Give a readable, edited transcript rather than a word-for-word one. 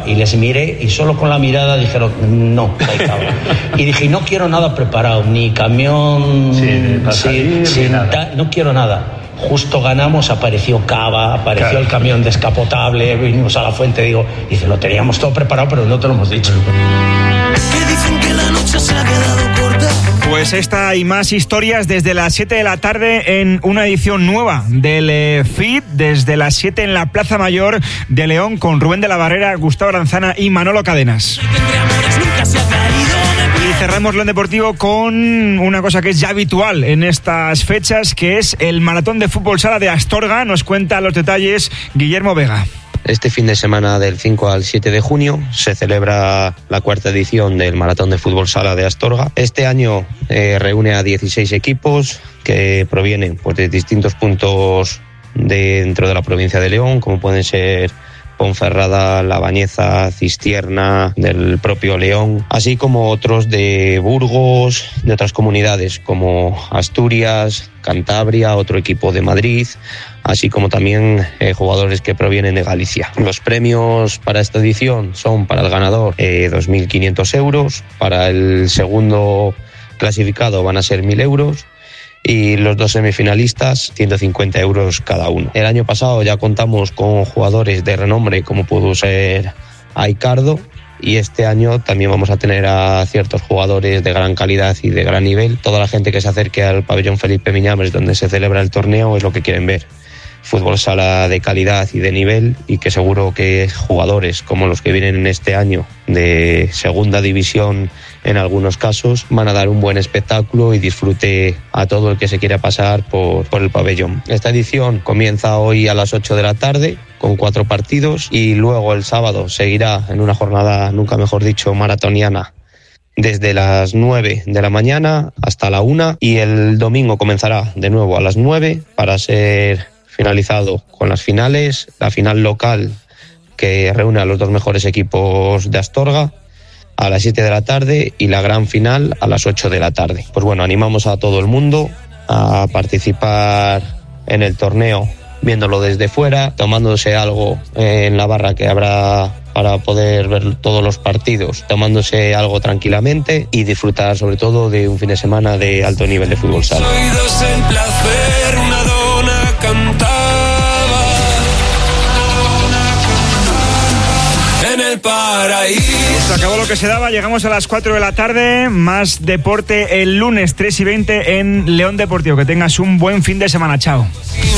Y les miré y solo con la mirada dijeron, no, y dije, no quiero nada preparado, ni camión, no quiero nada. Justo ganamos, apareció Cava, apareció el camión descapotable, vinimos a la fuente, dice, lo teníamos todo preparado, pero no te lo hemos dicho. Que dicen que la noche se ha quedado corta. Pues esta y más historias desde las 7 de la tarde en una edición nueva del FIT, desde las 7 en la Plaza Mayor de León, con Rubén de la Barrera, Gustavo Aranzana y Manolo Cadenas. Y cerramos León Deportivo con una cosa que es ya habitual en estas fechas, que es el Maratón de Fútbol Sala de Astorga. Nos cuenta los detalles Guillermo Vega. Este fin de semana del 5 al 7 de junio se celebra la cuarta edición del Maratón de Fútbol Sala de Astorga. Este año reúne a 16 equipos que provienen de distintos puntos dentro de la provincia de León, como pueden ser Ponferrada, La Bañeza, Cistierna, del propio León, así como otros de Burgos, de otras comunidades como Asturias, Cantabria, otro equipo de Madrid, así como también jugadores que provienen de Galicia. Los premios para esta edición son: para el ganador 2.500 euros, para el segundo clasificado van a ser 1.000 euros, y los dos semifinalistas 150 euros cada uno. El año pasado ya contamos con jugadores de renombre como pudo ser Aicardo, y este año también vamos a tener a ciertos jugadores de gran calidad y de gran nivel. Toda la gente que se acerque al pabellón Felipe Miñambres, donde se celebra el torneo, es lo que quieren ver: fútbol sala de calidad y de nivel, y que seguro que jugadores como los que vienen en este año de segunda división en algunos casos van a dar un buen espectáculo y disfrute a todo el que se quiera pasar por el pabellón. Esta edición comienza hoy a las 8 de la tarde con 4 partidos, y luego el sábado seguirá en una jornada, nunca mejor dicho, maratoniana, desde las 9 de la mañana hasta la 1, y el domingo comenzará de nuevo a las 9 para ser finalizado con las finales: la final local, que reúne a los dos mejores equipos de Astorga, a las 7 de la tarde, y la gran final a las 8 de la tarde. Pues bueno, animamos a todo el mundo a participar en el torneo, viéndolo desde fuera, tomándose algo en la barra que habrá para poder ver todos los partidos, tomándose algo tranquilamente y disfrutar sobre todo de un fin de semana de alto nivel de fútbol sala. En el paraíso. Se acabó lo que se daba, llegamos a las 4 de la tarde, más deporte el lunes 3:20 en León Deportivo. Que tengas un buen fin de semana, chao.